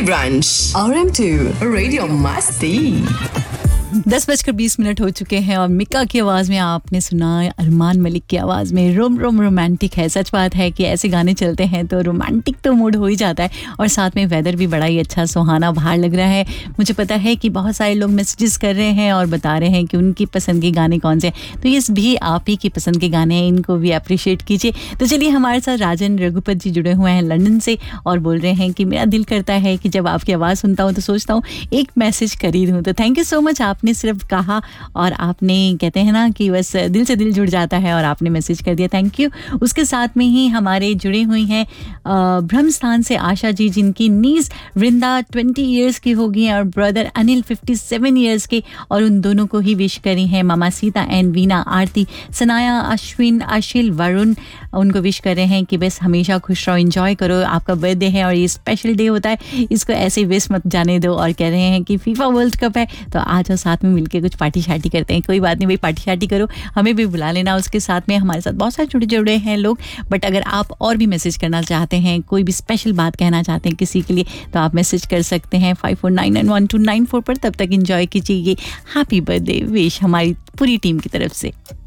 Branch RM2 radio मस्ती। 10:20 हो चुके हैं और मिका की आवाज़ में आपने सुना अरमान मलिक की आवाज़ में रोम रोम रोमांटिक है। सच बात है कि ऐसे गाने चलते हैं तो रोमांटिक तो मूड हो ही जाता है और साथ में वेदर भी बड़ा ही अच्छा सुहाना बाहर लग रहा है। मुझे पता है कि बहुत सारे लोग मैसेजेस कर रहे हैं और बता रहे हैं कि उनकी पसंद के गाने कौन से हैं, तो ये भी आप ही की पसंद के गाने हैं, इनको भी अप्रिशिएट कीजिए। तो चलिए, हमारे साथ राजन रघुपत जी जुड़े हुए हैं लंदन से और बोल रहे हैं कि मेरा दिल करता है कि जब आपकी आवाज़ सुनता हूँ तो सोचता हूँ एक मैसेज कर ही दूँ। तो थैंक यू सो मच, आपने सिर्फ कहा और आपने कहते हैं ना कि बस दिल से दिल जुड़ जाता है और आपने मैसेज कर दिया, थैंक यू। उसके साथ में ही हमारे जुड़े हुई हैं ब्रह्मस्थान से आशा जी, जिनकी नीज वृंदा 20 इयर्स की हो गई हैं और ब्रदर अनिल 57 इयर्स के, और उन दोनों को ही विश करी हैं मामा सीता एंड वीना, आरती, सनाया, अश्विन, अशिल, वरुण, उनको विश कर रहे हैं कि बस हमेशा खुश रहो, एंजॉय करो, आपका बर्थडे है और ये स्पेशल डे होता है, इसको ऐसे वेस्ट मत जाने दो। और कह रहे हैं कि फीफा वर्ल्ड कप है तो आज और साथ में मिलके कुछ पार्टी शार्टी करते हैं। कोई बात नहीं भाई, पार्टी शार्टी करो, हमें भी बुला लेना। उसके साथ में हमारे साथ बहुत सारे जुड़े हैं लोग, बट अगर आप और भी मैसेज करना चाहते हैं, कोई भी स्पेशल बात कहना चाहते हैं किसी के लिए, तो आप मैसेज कर सकते हैं 54991294 पर। तब तक एंजॉय कीजिए ये हैप्पी बर्थडे विश हमारी पूरी टीम की तरफ से।